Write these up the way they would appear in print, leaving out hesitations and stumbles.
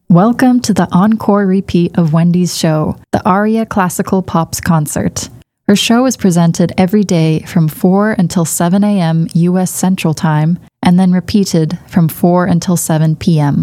Welcome to the encore repeat of Wendy's show, the Aria Classical Pops Concert. Her show is presented every day from 4 until 7 a.m. U.S. Central Time, and then repeated from 4 until 7 p.m.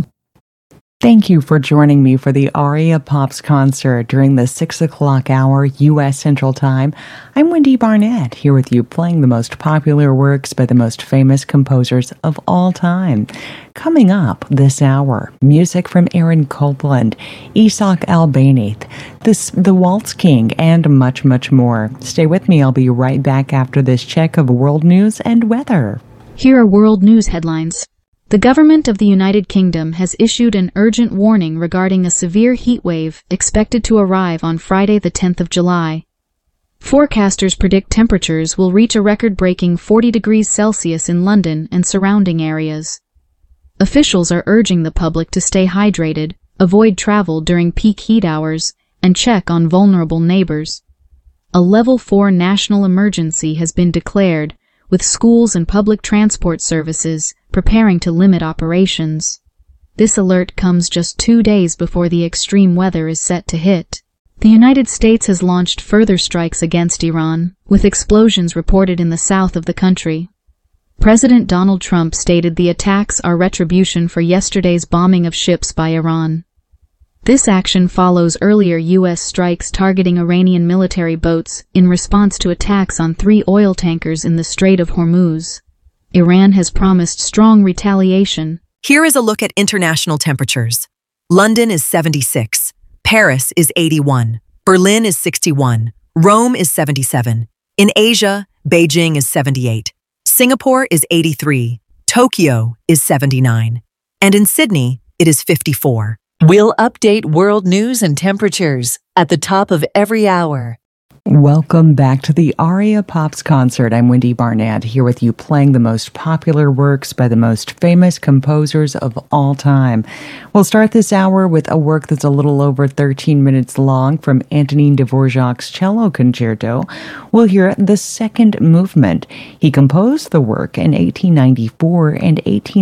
Thank you for joining me for the Aria Pops Concert during the 6 o'clock hour U.S. Central Time. I'm Wendy Barnett, here with you playing the most popular works by the most famous composers of all time. Coming up this hour, music from Aaron Copland, Isaac Albeniz, the Waltz King, and much, much more. Stay with me. I'll be right back after this check of world news and weather. Here are world news headlines. The government of the United Kingdom has issued an urgent warning regarding a severe heat wave expected to arrive on Friday the 10th of July. Forecasters predict temperatures will reach a record-breaking 40 degrees Celsius in London and surrounding areas. Officials are urging the public to stay hydrated, avoid travel during peak heat hours, and check on vulnerable neighbors. A Level 4 national emergency has been declared, with schools and public transport services preparing to limit operations. This alert comes just 2 days before the extreme weather is set to hit. The United States has launched further strikes against Iran, with explosions reported in the south of the country. President Donald Trump stated the attacks are retribution for yesterday's bombing of ships by Iran. This action follows earlier U.S. strikes targeting Iranian military boats in response to attacks on 3 oil tankers in the Strait of Hormuz. Iran has promised strong retaliation. Here is a look at international temperatures. London is 76, Paris is 81, Berlin is 61, Rome is 77. In Asia, Beijing is 78, Singapore is 83, Tokyo is 79, and in Sydney, it is 54. We'll update world news and temperatures at the top of every hour. Welcome back to the Aria Pops Concert. I'm Wendy Barnett, here with you playing the most popular works by the most famous composers of all time. We'll start this hour with a work that's a little over 13 minutes long from Antonin Dvorak's Cello Concerto. We'll hear the second movement. He composed the work in 1894 and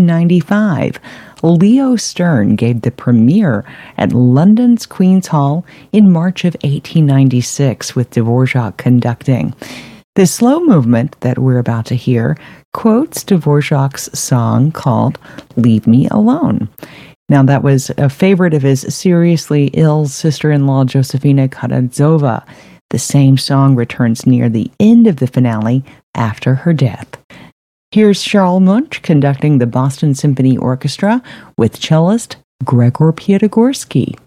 1895. Leo Stern gave the premiere at London's Queen's Hall in March of 1896 with Dvorak conducting. The slow movement that we're about to hear quotes Dvorak's song called Leave Me Alone. Now, that was a favorite of his seriously ill sister-in-law Josefina Karatzova. The same song returns near the end of the finale after her death. Here's Charles Munch conducting the Boston Symphony Orchestra with cellist Gregor Piatigorsky.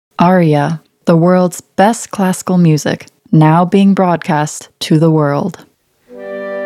Aria, the world's best classical music, now being broadcast to the world.